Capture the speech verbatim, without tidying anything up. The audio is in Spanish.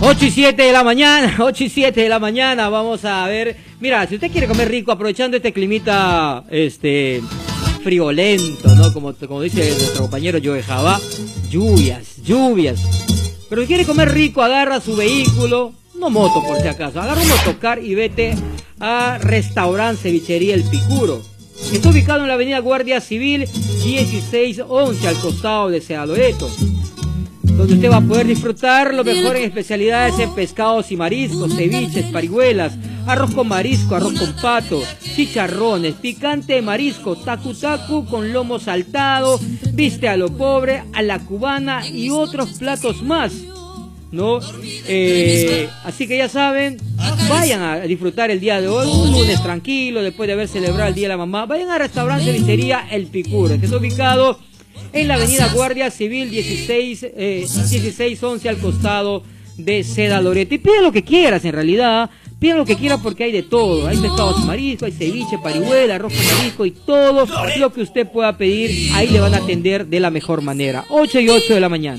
ocho y siete de la mañana, ocho y siete de la mañana, vamos a ver. Mira, si usted quiere comer rico, aprovechando este climita, este, friolento, ¿no? Como, como dice nuestro compañero Joe Jabá, lluvias, lluvias. Pero si quiere comer rico, agarra su vehículo, no moto por si acaso, agarra un motocar y vete a Restaurante Cevichería El Picuro. Está ubicado en la avenida Guardia Civil dieciséis once, al costado de Seda Loreto, donde usted va a poder disfrutar lo mejor en especialidades en pescados y mariscos, ceviches, parihuelas, arroz con marisco, arroz con pato, chicharrones, picante de marisco, tacu tacu con lomo saltado, viste a lo pobre, a la cubana y otros platos más, ¿no? Eh, así que ya saben, vayan a disfrutar el día de hoy, un lunes tranquilo, después de haber celebrado el Día de la Mamá. Vayan al restaurante Cevichería El Picuro, que está ubicado en la avenida Guardia Civil dieciséis, eh, dieciséis once, al costado de Seda Loreto. Y pide lo que quieras, en realidad, pide lo que quieras, porque hay de todo. Hay pescados y marisco, hay ceviche, parihuela, arroz con marisco y todo lo que usted pueda pedir, ahí le van a atender de la mejor manera. ocho y ocho de la mañana.